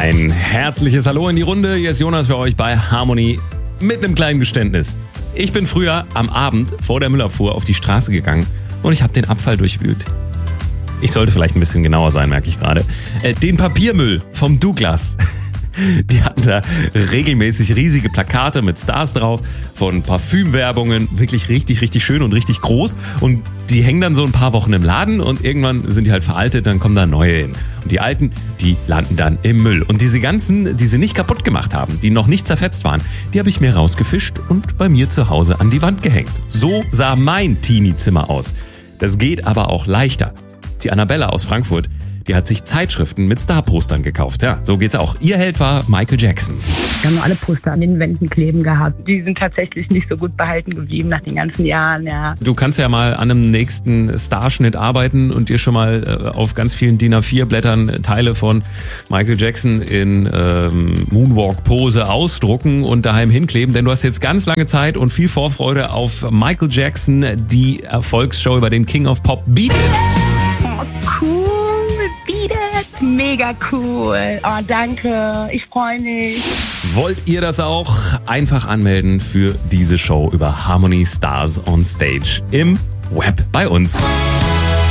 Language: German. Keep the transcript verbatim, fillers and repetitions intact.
Ein herzliches Hallo in die Runde. Hier ist Jonas für euch bei Harmony mit einem kleinen Geständnis. Ich bin früher am Abend vor der Müllabfuhr auf die Straße gegangen und ich habe den Abfall durchwühlt. Ich sollte vielleicht ein bisschen genauer sein, merke ich gerade. Äh, den Papiermüll vom Douglas. Die hatten da regelmäßig riesige Plakate mit Stars drauf von Parfümwerbungen, wirklich richtig, richtig schön und richtig groß. Und die hängen dann so ein paar Wochen im Laden und irgendwann sind die halt veraltet, dann kommen da neue hin. Und die alten, die landen dann im Müll. Und diese ganzen, die sie nicht kaputt gemacht haben, die noch nicht zerfetzt waren, die habe ich mir rausgefischt und bei mir zu Hause an die Wand gehängt. So sah mein Teenie-Zimmer aus. Das geht aber auch leichter. Die Annabella aus Frankfurt, die hat sich Zeitschriften mit Star-Postern gekauft. Ja, so geht's auch. Ihr Held war Michael Jackson. Wir haben nur alle Poster an den Wänden kleben gehabt. Die sind tatsächlich nicht so gut behalten geblieben nach den ganzen Jahren, ja. Du kannst ja mal an einem nächsten Starschnitt arbeiten und dir schon mal äh, auf ganz vielen D I N A vier Blättern Teile von Michael Jackson in ähm, Moonwalk-Pose ausdrucken und daheim hinkleben, denn du hast jetzt ganz lange Zeit und viel Vorfreude auf Michael Jackson, die Erfolgsshow über den King of Pop Beat It. Oh, cool. Mega cool. Oh, danke. Ich freue mich. Wollt ihr das auch? Einfach anmelden für diese Show über Harmony Stars on Stage im Web bei uns.